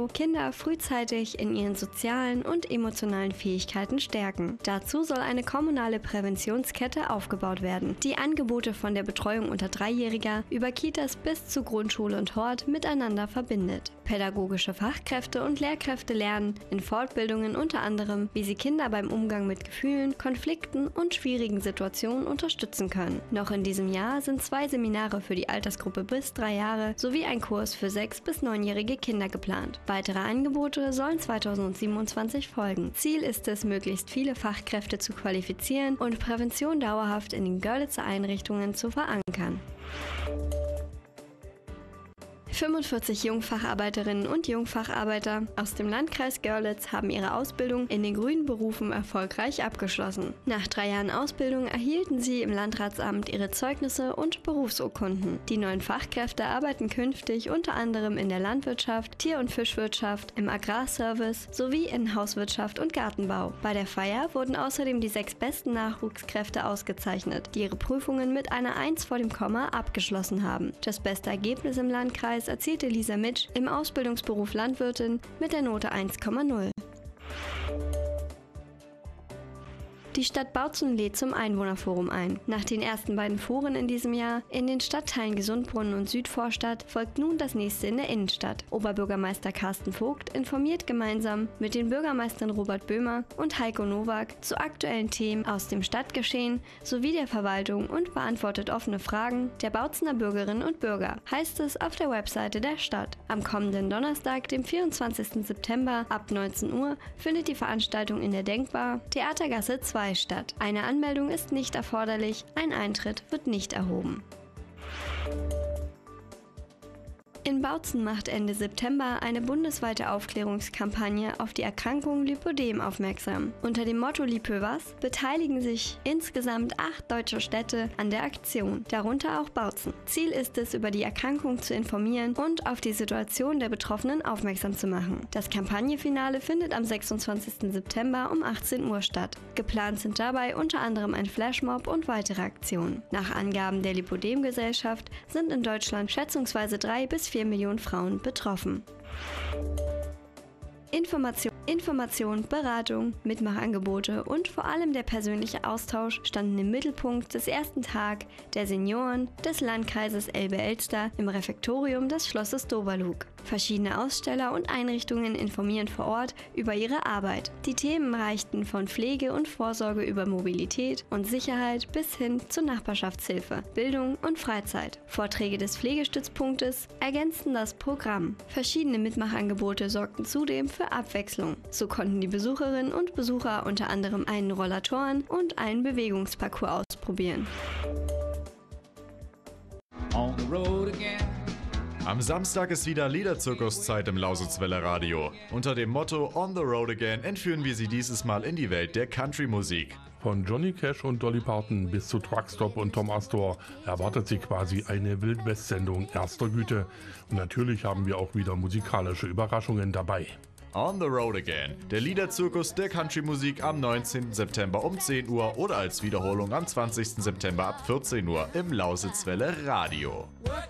Motto Kinder frühzeitig in ihren sozialen und emotionalen Fähigkeiten stärken. Dazu soll eine kommunale Präventionskette aufgebaut werden, die Angebote von der Betreuung unter Dreijähriger über Kitas bis zu Grundschule und Hort miteinander verbindet. Pädagogische Fachkräfte und Lehrkräfte lernen in Fortbildungen unter anderem, wie sie Kinder beim Umgang mit Gefühlen, Konflikten und schwierigen Situationen unterstützen können. Noch in diesem Jahr sind 2 Seminare für die Altersgruppe bis 3 Jahre sowie ein Kurs für 6- bis 9-jährige Kinder geplant. Weitere Angebote sollen 2027 folgen. Ziel ist es, möglichst viele Fachkräfte zu qualifizieren und Prävention dauerhaft in den Görlitzer Einrichtungen zu verankern. 45 Jungfacharbeiterinnen und Jungfacharbeiter aus dem Landkreis Görlitz haben ihre Ausbildung in den grünen Berufen erfolgreich abgeschlossen. Nach 3 Jahren Ausbildung erhielten sie im Landratsamt ihre Zeugnisse und Berufsurkunden. Die neuen Fachkräfte arbeiten künftig unter anderem in der Landwirtschaft, Tier- und Fischwirtschaft, im Agrarservice sowie in Hauswirtschaft und Gartenbau. Bei der Feier wurden außerdem die 6 besten Nachwuchskräfte ausgezeichnet, die ihre Prüfungen mit einer 1 vor dem Komma abgeschlossen haben. Das beste Ergebnis im Landkreis erzielte Lisa Mitsch im Ausbildungsberuf Landwirtin mit der Note 1,0. Die Stadt Bautzen lädt zum Einwohnerforum ein. Nach den ersten beiden Foren in diesem Jahr in den Stadtteilen Gesundbrunnen und Südvorstadt folgt nun das nächste in der Innenstadt. Oberbürgermeister Carsten Vogt informiert gemeinsam mit den Bürgermeistern Robert Böhmer und Heiko Nowak zu aktuellen Themen aus dem Stadtgeschehen sowie der Verwaltung und beantwortet offene Fragen der Bautzener Bürgerinnen und Bürger, heißt es auf der Webseite der Stadt. Am kommenden Donnerstag, dem 24. September ab 19 Uhr, findet die Veranstaltung in der Denkbar Theatergasse 2 statt. Eine Anmeldung ist nicht erforderlich, ein Eintritt wird nicht erhoben. In Bautzen macht Ende September eine bundesweite Aufklärungskampagne auf die Erkrankung Lipödem aufmerksam. Unter dem Motto Lipö was beteiligen sich insgesamt 8 deutsche Städte an der Aktion, darunter auch Bautzen. Ziel ist es, über die Erkrankung zu informieren und auf die Situation der Betroffenen aufmerksam zu machen. Das Kampagnenfinale findet am 26. September um 18 Uhr statt. Geplant sind dabei unter anderem ein Flashmob und weitere Aktionen. Nach Angaben der Lipödem-Gesellschaft sind in Deutschland schätzungsweise 3 bis 4 Millionen Frauen betroffen. Information, Beratung, Mitmachangebote und vor allem der persönliche Austausch standen im Mittelpunkt des ersten Tages der Senioren des Landkreises Elbe-Elster im Refektorium des Schlosses Doberlug. Verschiedene Aussteller und Einrichtungen informieren vor Ort über ihre Arbeit. Die Themen reichten von Pflege und Vorsorge über Mobilität und Sicherheit bis hin zur Nachbarschaftshilfe, Bildung und Freizeit. Vorträge des Pflegestützpunktes ergänzten das Programm. Verschiedene Mitmachangebote sorgten zudem für Abwechslung. So konnten die Besucherinnen und Besucher unter anderem einen Rollatoren und einen Bewegungsparcours ausprobieren. On the road again. Am Samstag ist wieder Liederzirkuszeit im Lausitzwelle Radio. Unter dem Motto On the Road Again entführen wir Sie dieses Mal in die Welt der Country-Musik. Von Johnny Cash und Dolly Parton bis zu Truckstop und Tom Astor erwartet Sie quasi eine Wildwest-Sendung erster Güte. Und natürlich haben wir auch wieder musikalische Überraschungen dabei. On the Road Again, der Liederzirkus der Country-Musik am 19. September um 10 Uhr oder als Wiederholung am 20. September ab 14 Uhr im Lausitzwelle Radio.